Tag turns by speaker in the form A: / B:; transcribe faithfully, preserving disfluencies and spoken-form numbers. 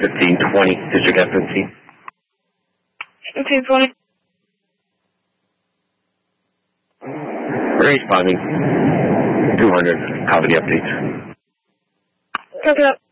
A: fifteen twenty, District F fifteen.
B: fifteen twenty.
A: Responding. two hundred. Copy the updates.
B: Copy that.